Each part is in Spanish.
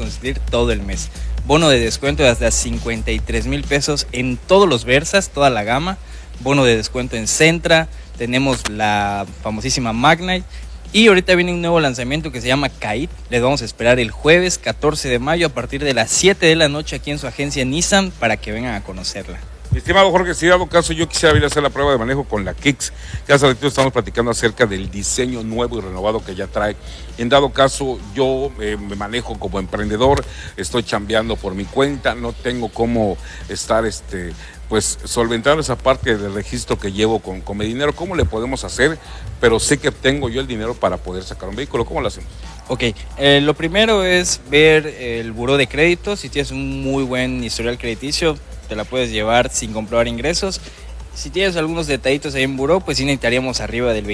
consentir todo el mes. Bono de descuento de hasta 53,000 pesos en todos los Versas, toda la gama. Bono de descuento en Centra, tenemos la famosísima Magnite. Y ahorita viene un nuevo lanzamiento que se llama Kait. Les vamos a esperar el jueves 14 de mayo a partir de las 7 de la noche aquí en su agencia Nissan para que vengan a conocerla. Mi estimado Jorge, si dado caso yo quisiera ir a hacer la prueba de manejo con la Kicks, ya hace ratito estamos platicando acerca del diseño nuevo y renovado que ya trae. En dado caso yo me manejo como emprendedor, estoy chambeando por mi cuenta, no tengo cómo estar pues solventar esa parte del registro que llevo con mi dinero. ¿Cómo le podemos hacer? Pero sé que tengo yo el dinero para poder sacar un vehículo. ¿Cómo lo hacemos? Ok, lo primero es ver el buró de crédito. Si tienes un muy buen historial crediticio, te la puedes llevar sin comprobar ingresos. Si tienes algunos detallitos ahí en buró, pues sí necesitaríamos arriba del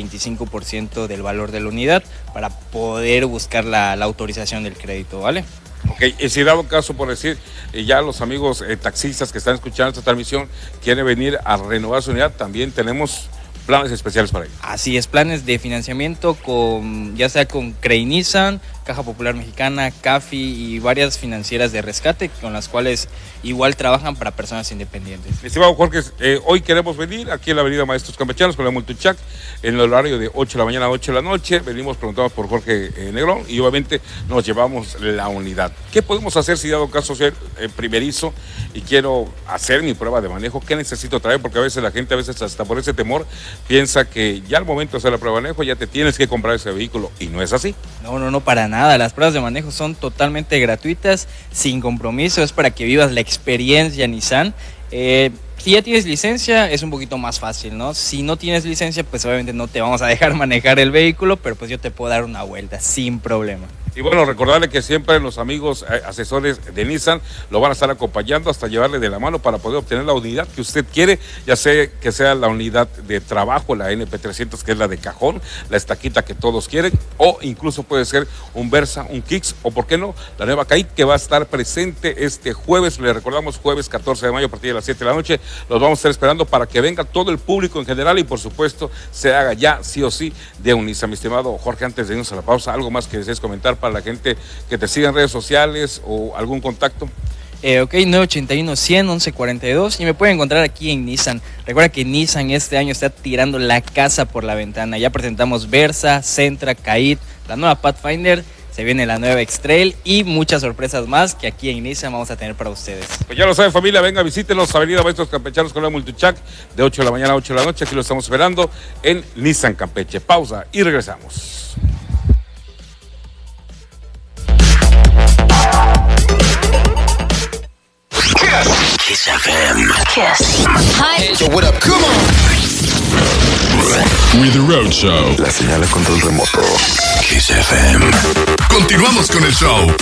25% del valor de la unidad para poder buscar la autorización del crédito, ¿vale? Ok, y si dado caso, por decir, ya los amigos taxistas que están escuchando esta transmisión quieren venir a renovar su unidad, también tenemos planes especiales para ellos. Así es, planes de financiamiento ya sea con Crey Nissan, Caja Popular Mexicana, CAFI y varias financieras de rescate con las cuales igual trabajan para personas independientes. Estimado Jorge, hoy queremos venir aquí en la avenida Maestros Campechanos con la Multuchac en el horario de 8 de la mañana a 8 de la noche. Venimos preguntados por Jorge Negrón y obviamente nos llevamos la unidad. ¿Qué podemos hacer si dado caso ser primerizo y quiero hacer mi prueba de manejo? ¿Qué necesito traer? Porque a veces la gente, hasta por ese temor, piensa que ya al momento de hacer la prueba de manejo ya te tienes que comprar ese vehículo y no es así. No, para nada. Las pruebas de manejo son totalmente gratuitas, sin compromiso, es para que vivas la experiencia Nissan. Si ya tienes licencia es un poquito más fácil, ¿no? Si no tienes licencia, pues obviamente no te vamos a dejar manejar el vehículo, pero pues yo te puedo dar una vuelta sin problema. Y bueno, recordarle que siempre los amigos asesores de Nissan lo van a estar acompañando hasta llevarle de la mano para poder obtener la unidad que usted quiere, ya sea que sea la unidad de trabajo, la NP300, que es la de cajón, la estaquita que todos quieren, o incluso puede ser un Versa, un Kicks, o por qué no, la nueva Kait, que va a estar presente este jueves. Le recordamos, jueves 14 de mayo a partir de las 7 de la noche. Los vamos a estar esperando para que venga todo el público en general y por supuesto se haga ya sí o sí de un Nissan. Mi estimado Jorge, antes de irnos a la pausa, ¿algo más que desees comentar para la gente que te siga en redes sociales o algún contacto? Ok, 981-100-1142 y me pueden encontrar aquí en Nissan. Recuerda que Nissan este año está tirando la casa por la ventana. Ya presentamos Versa, Centra, Kait, la nueva Pathfinder, se viene la nueva X-Trail y muchas sorpresas más que aquí en Nissan vamos a tener para ustedes. Pues ya lo saben, familia, venga, visítenos, avenida Maestros Campechanos con la Multuchac, de 8 de la mañana a 8 de la noche. Aquí lo estamos esperando en Nissan Campeche. Pausa y regresamos. Kiss FM. Kiss. Hi. Yo, what up? Come on. With the Road Show. La señal de control remoto. Kiss FM. Continuamos con el show.